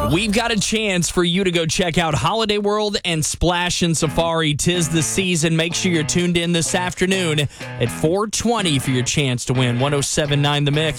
We've got a chance for you to go check out Holiday World and Splash and Safari. 'Tis the season. Make sure you're tuned in this afternoon at 4:20 for your chance to win 107.9 The Mix.